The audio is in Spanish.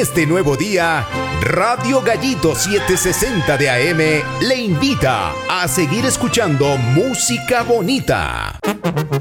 este nuevo día, Radio Gallito 760 de AM le invita a seguir escuchando música bonita.